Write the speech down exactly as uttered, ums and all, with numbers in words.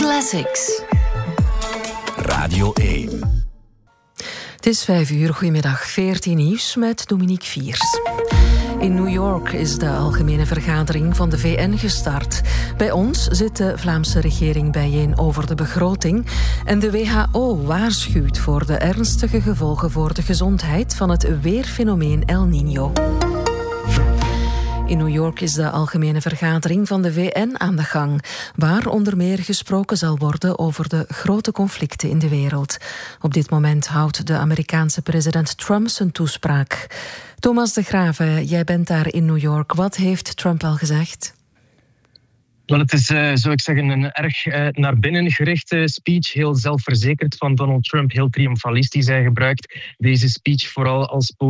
Classics. Radio één. Het is vijf uur, goedemiddag, veertien nieuws met Dominique Viers. In New York is de algemene vergadering van de V N gestart. Bij ons zit de Vlaamse regering bijeen over de begroting. En de W H O waarschuwt voor de ernstige gevolgen voor de gezondheid van het weerfenomeen El Niño. In New York is de algemene vergadering van de V N aan de gang, waar onder meer gesproken zal worden over de grote conflicten in de wereld. Op dit moment houdt de Amerikaanse president Trump zijn toespraak. Thomas de Graeve, jij bent daar in New York. Wat heeft Trump al gezegd? Wel, het is, uh, zou ik zeggen, een erg uh, naar binnen gerichte speech. Heel zelfverzekerd van Donald Trump, heel triomfalistisch. Hij gebruikt deze speech vooral als